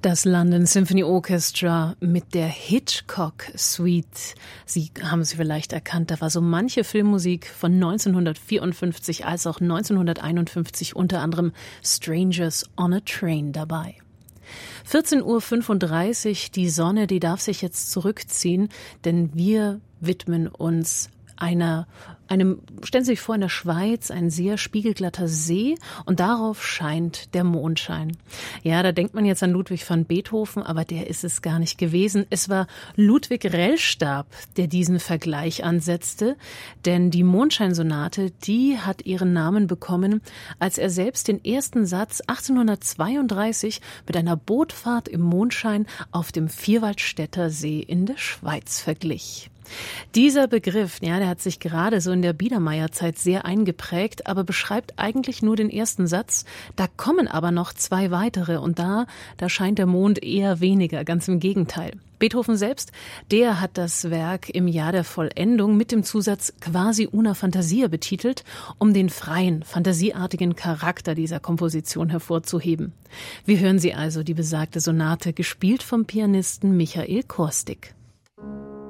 Das London Symphony Orchestra mit der Hitchcock Suite. Sie haben sie vielleicht erkannt, da war so manche Filmmusik von 1954 als auch 1951, unter anderem Strangers on a Train dabei. 14:35 Uhr, die Sonne, die darf sich jetzt zurückziehen, denn wir widmen uns stellen Sie sich vor, in der Schweiz ein sehr spiegelglatter See und darauf scheint der Mondschein. Ja, da denkt man jetzt an Ludwig van Beethoven, aber der ist es gar nicht gewesen. Es war Ludwig Rellstab, der diesen Vergleich ansetzte, denn die Mondscheinsonate, die hat ihren Namen bekommen, als er selbst den ersten Satz 1832 mit einer Bootfahrt im Mondschein auf dem Vierwaldstätter See in der Schweiz verglich. Dieser Begriff, ja, der hat sich gerade so in der Biedermeierzeit sehr eingeprägt, aber beschreibt eigentlich nur den ersten Satz. Da kommen aber noch zwei weitere und da scheint der Mond eher weniger, ganz im Gegenteil. Beethoven selbst, der hat das Werk im Jahr der Vollendung mit dem Zusatz Quasi una fantasia betitelt, um den freien, fantasieartigen Charakter dieser Komposition hervorzuheben. Wir hören sie also, die besagte Sonate, gespielt vom Pianisten Michael Korstig.